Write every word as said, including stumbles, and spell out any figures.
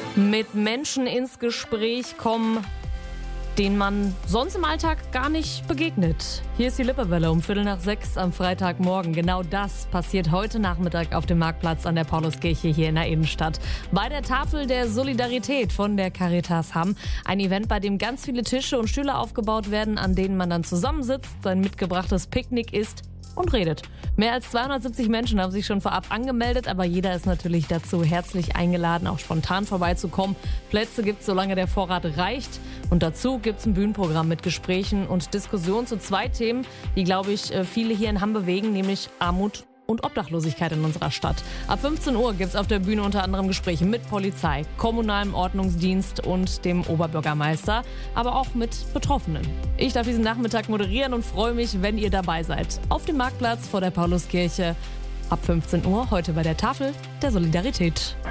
Mit Menschen ins Gespräch kommen, denen man sonst im Alltag gar nicht begegnet. Hier ist die Lippewelle um Viertel nach sechs am Freitagmorgen. Genau das passiert heute Nachmittag auf dem Marktplatz an der Pauluskirche hier in der Innenstadt. Bei der Tafel der Solidarität von der Caritas Hamm. Ein Event, bei dem ganz viele Tische und Stühle aufgebaut werden, an denen man dann zusammensitzt, sein mitgebrachtes Picknick isst und redet. Mehr als zweihundertsiebzig Menschen haben sich schon vorab angemeldet, aber jeder ist natürlich dazu herzlich eingeladen, auch spontan vorbeizukommen. Plätze gibt es, solange der Vorrat reicht. Und dazu gibt es ein Bühnenprogramm mit Gesprächen und Diskussionen zu zwei Themen, die, glaube ich, viele hier in Hamm bewegen, nämlich Armut und Obdachlosigkeit in unserer Stadt. Ab fünfzehn Uhr gibt es auf der Bühne unter anderem Gespräche mit Polizei, kommunalem Ordnungsdienst und dem Oberbürgermeister, aber auch mit Betroffenen. Ich darf diesen Nachmittag moderieren und freue mich, wenn ihr dabei seid. Auf dem Marktplatz vor der Pauluskirche ab fünfzehn Uhr, heute bei der Tafel der Solidarität.